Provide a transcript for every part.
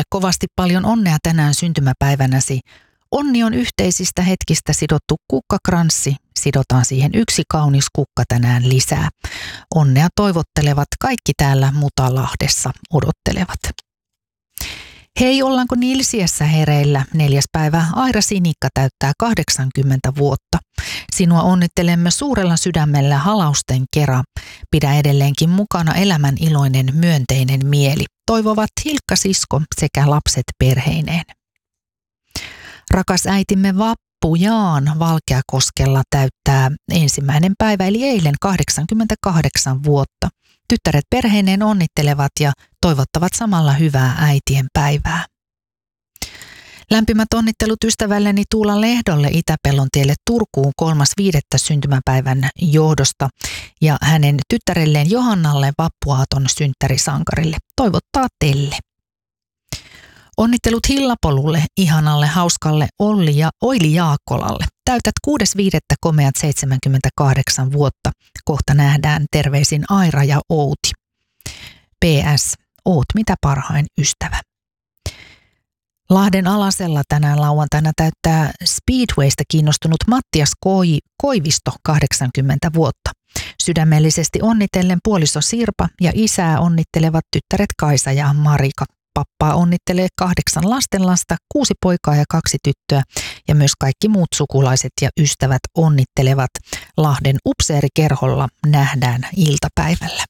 sinulle kovasti paljon onnea tänään syntymäpäivänäsi. Onni on yhteisistä hetkistä sidottu kukkakranssi. Sidotaan siihen yksi kaunis kukka tänään lisää. Onnea toivottelevat kaikki täällä Mutalahdessa odottelevat. Hei, ollaanko Nilsiässä hereillä? 4. päivä Aira Sinikka täyttää 80 vuotta. Sinua onnittelemme suurella sydämellä halausten kera. Pidä edelleenkin mukana elämän iloinen myönteinen mieli. Toivovat Hilkka sisko sekä lapset perheineen. Rakas äitimme Vappu Jaan Valkeakoskella täyttää 1. päivä eli eilen 88 vuotta. Tyttäret perheineen onnittelevat ja toivottavat samalla hyvää äitien päivää. Lämpimät onnittelut ystävälleni Tuula Lehdolle Itäpellontielle Turkuun 3.5. syntymäpäivän johdosta ja hänen tyttärelleen Johannalle vappuaaton synttärisankarille. Toivottaa Telle. Onnittelut Hillapolulle, ihanalle, hauskalle Oili Jaakkolalle. Täytät 6.5. komeat 78 vuotta. Kohta nähdään, terveisin Aira ja Outi. PS. Oot mitä parhain ystävä. Lahden Alasella tänään lauantaina täyttää Speedwaysta kiinnostunut Mattias Koivisto 80 vuotta. Sydämellisesti onnitellen puoliso Sirpa ja isää onnittelevat tyttäret Kaisa ja Marika. Pappaa onnittelee 8 lastenlasta, 6 poikaa ja 2 tyttöä ja myös kaikki muut sukulaiset ja ystävät onnittelevat. Lahden upseerikerholla nähdään iltapäivällä.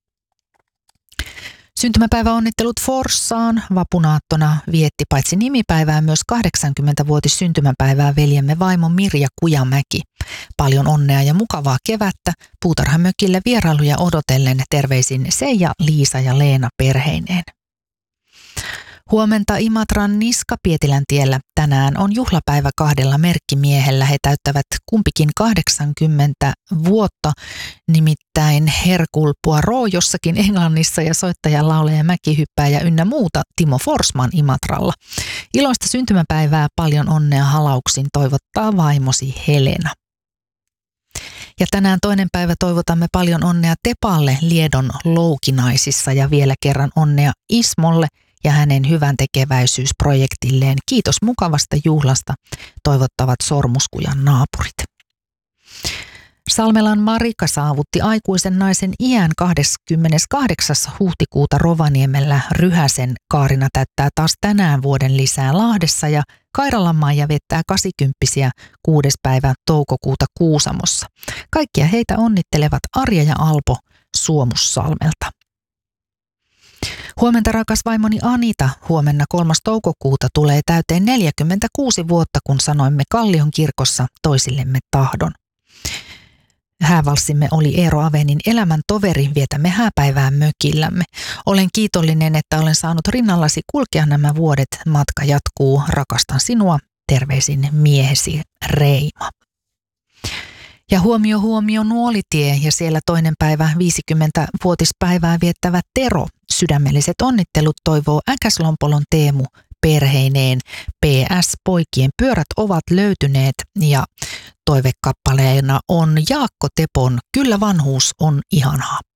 Syntymäpäiväonnittelut Forssaan. Vapunaattona vietti paitsi nimipäivää myös 80-vuotis syntymäpäivää veljemme vaimo Mirja Kujamäki. Paljon onnea ja mukavaa kevättä. Puutarhamökille vierailuja odotellen terveisin Seija, Liisa ja Leena perheineen. Huomenta Imatran Niska-Pietiläntiellä. Tänään on juhlapäivä 2 merkkimiehellä. He täyttävät kumpikin 80 vuotta, nimittäin Hercule Poirot jossakin Englannissa ja soittaja, laulaja, mäkihyppääjä ynnä muuta Timo Forsman Imatralla. Iloista syntymäpäivää, paljon onnea halauksin toivottaa vaimosi Helena. Ja tänään 2. päivä toivotamme paljon onnea Tepalle Liedon Loukinaisissa ja vielä kerran onnea Ismolle ja hänen hyvän tekeväisyysprojektilleen. Kiitos mukavasta juhlasta, toivottavat Sormuskujan naapurit. Salmelan Marika saavutti aikuisen naisen iän 28. huhtikuuta Rovaniemellä. Ryhäsen Kaarina täyttää taas tänään vuoden lisää Lahdessa ja Kairalan Maija viettää 80-vuotiaan 6. päivä toukokuuta Kuusamossa. Kaikkia heitä onnittelevat Arja ja Alpo Suomussalmelta. Huomenta rakas vaimoni Anita, huomenna 3. toukokuuta tulee täyteen 46 vuotta, kun sanoimme Kallion kirkossa toisillemme tahdon. Häävalssimme oli Eero Avenin elämän toveri, vietämme hääpäivää mökillämme. Olen kiitollinen, että olen saanut rinnallasi kulkea nämä vuodet. Matka jatkuu, rakastan sinua, terveisin miehesi Reima. Ja huomio Nuolitie ja siellä 2. päivä 50-vuotispäivää viettävä Tero. Sydämelliset onnittelut toivoo Äkäslompolon Teemu perheineen. PS. Poikien pyörät ovat löytyneet ja toivekappaleena on Jaakko Tepon Kyllä vanhuus on ihanaa.